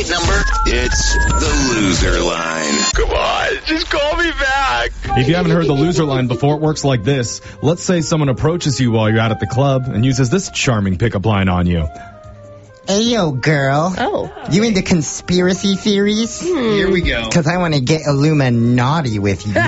right number? It's the loser line. Come on, just call me back. If you haven't heard the loser line before, it works like this. Let's say someone approaches you while you're out at the club and uses this charming pickup line on you. Ayo, girl. Oh. You into conspiracy theories? Here we go. Because I want to get Illuminati with you.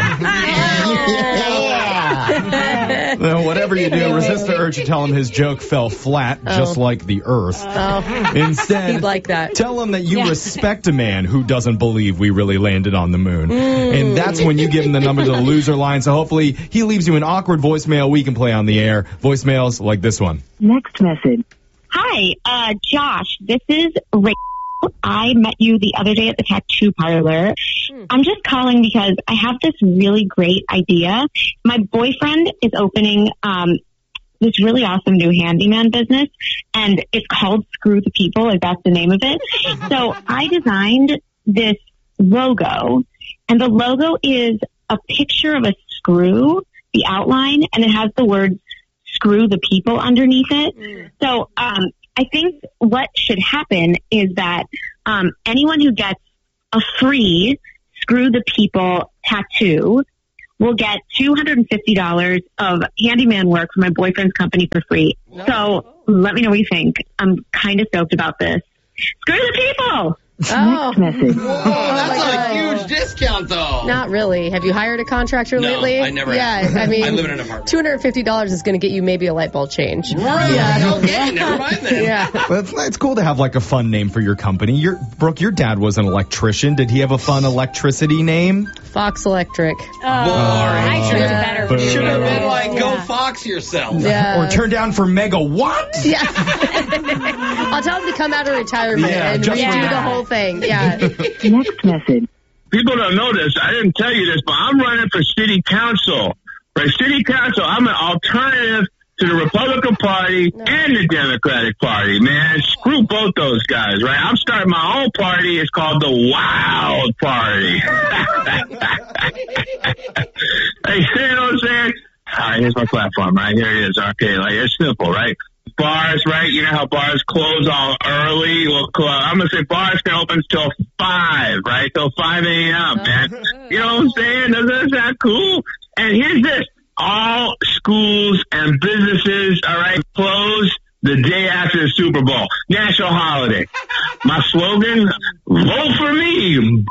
Well, whatever you do, resist the urge to tell him his joke fell flat, just like the earth. Instead, He'd like that. tell him that you respect a man who doesn't believe we really landed on the moon. And that's when you give him the number to the loser line, so hopefully he leaves you an awkward voicemail we can play on the air. Voicemails like this one. Next message. Hi, Josh. This is Rachel. I met you the other day at the tattoo parlor. I'm just calling because I have this really great idea. My boyfriend is opening this really awesome new handyman business, and it's called Screw the People. Like, that's the name of it. So I designed this logo, and the logo is a picture of a screw, the outline, and it has the words Screw the People underneath it. So I think what should happen is that anyone who gets a free Screw the People tattoo will get $250 of handyman work from my boyfriend's company for free. So let me know what you think. I'm kind of stoked about this. Screw the people! Next message. Whoa, that's a huge discount, though. Not really. Have you hired a contractor lately? I never have. have. I mean, I live in an apartment. $250 is going to get you maybe a light bulb change. Right. Yeah. Okay, never mind then. Yeah. Well, it's cool to have like a fun name for your company. Brooke, your dad was an electrician. Did he have a fun electricity name? Fox Electric. I should have better. Should have been like, go Fox yourself. Yeah. Or turn down for Mega what? Yeah. I'll tell him to come out of retirement and just redo for the that. whole thing. Yeah. Next message. People don't know this. I didn't tell you this, but I'm running for city council. For city council, I'm an alternative to the Republican Party and the Democratic Party, man. Screw both those guys, right? I'm starting my own party. It's called the Wild Party. Hey, you know what I'm saying? All right, here's my platform, right? Here it is. Okay, like, it's simple, right? Bars, right? You know how bars close all early? Well, I'm going to say bars can open till 5, right? Till 5 a.m., man. You know what I'm saying? Doesn't that sound cool? And here's this. All schools and businesses, all right, close the day after the Super Bowl. National holiday. My slogan, vote for me.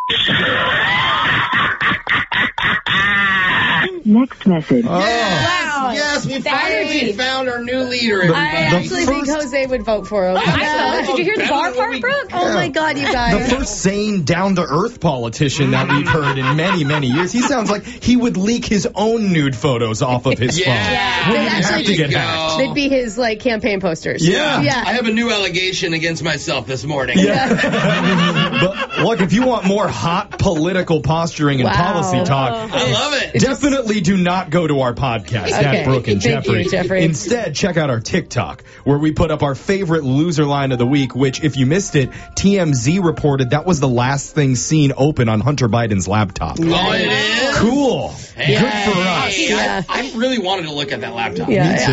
Next message. Yes, we finally found our new leader, everybody. I actually think Jose would vote for him. Did you hear the bar part, Brooke? Oh, my God, you guys. The first sane, down-to-earth politician that we've heard in many, many years. He sounds like he would leak his own nude photos off of his phone. Wouldn't even have to get hacked. They'd be his, like, campaign posters. Yeah. I have a new allegation against myself this morning. But look, if you want more hot political posturing and policy talk, I love it. Definitely do not go to our podcast at Brooke and Thank Jeffrey. you, Jeffrey. Instead, check out our TikTok, where we put up our favorite loser line of the week, which, if you missed it, TMZ reported that was the last thing seen open on Hunter Biden's laptop. Oh, it is? Cool. Hey. Good for us. Yeah. I really wanted to look at that laptop.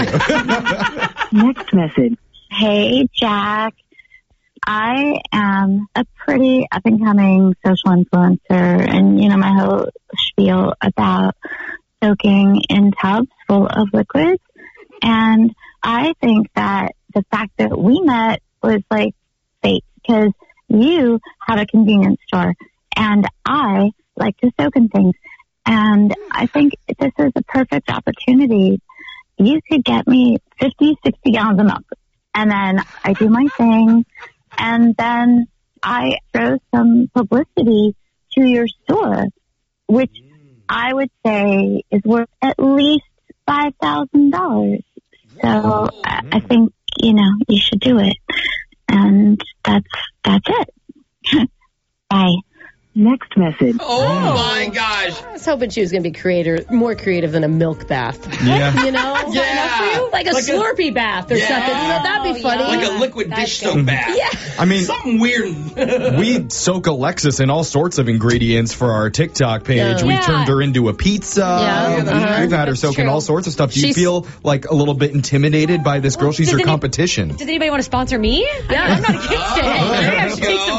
Next message. Hey, Jack. I am a pretty up-and-coming social influencer, and, you know, my whole spiel about soaking in tubs full of liquids. And I think that the fact that we met was, like, fate, because you have a convenience store, and I like to soak in things. And I think this is a perfect opportunity. You could get me 50, 60 gallons of milk, and then I do my thing, and then I throw some publicity to your store, which I would say is worth at least $5,000. So I think, you know, you should do it. And that's it. Bye. Next message. Oh my gosh. I was hoping she was going to be more creative than a milk bath. Yeah. You know? Yeah. Enough for you? Like a Slurpee bath or something. You know, that'd be funny. Like a liquid dish soap bath. Yeah. I mean, something weird. we soak Alexis in all sorts of ingredients for our TikTok page. Yeah. We turned her into a pizza. Yeah. We've had her soak in all sorts of stuff. Do you She's- feel like a little bit intimidated by this girl? She's your competition. Does anybody want to sponsor me? Yeah. I'm not against it. there Maybe I you should take go.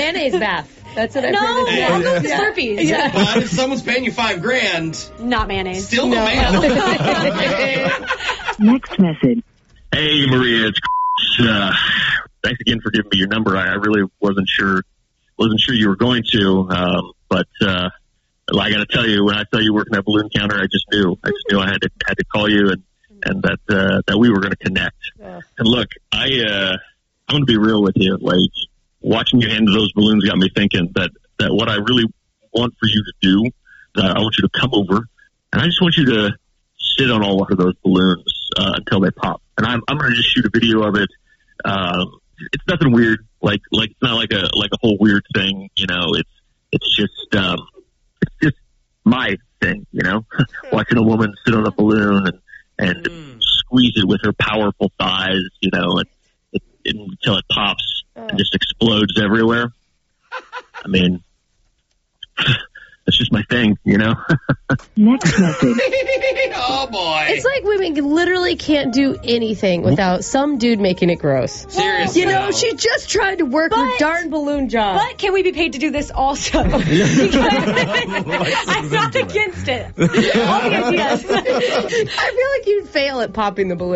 mayonnaise bath. That's what I've heard. I'll go with the Slurpees. Yeah. But if someone's paying you $5,000, Not mayonnaise. still no mayo. Next message. Hey, Maria, it's Chris. Thanks again for giving me your number. I really wasn't sure you were going to, but I got to tell you, when I saw you working that balloon counter, I just knew I had to call you and that we were going to connect. Yeah. And look, I'm going to be real with you. Like, watching you handle those balloons got me thinking that what I really want for you to do, that I want you to come over, and I just want you to sit on all of those balloons until they pop. And I'm going to just shoot a video of it. It's nothing weird. Like it's not like a whole weird thing. You know, it's just my thing. You know, watching a woman sit on a balloon and squeeze it with her powerful thighs. You know, until it pops and just explodes everywhere. I mean, it's just my thing, you know? Next message. Oh, boy. It's like women literally can't do anything without some dude making it gross. Seriously. You know, she just tried to work her darn balloon job. But can we be paid to do this also? Because I'm not against it. All the ideas. I feel like you'd fail at popping the balloon.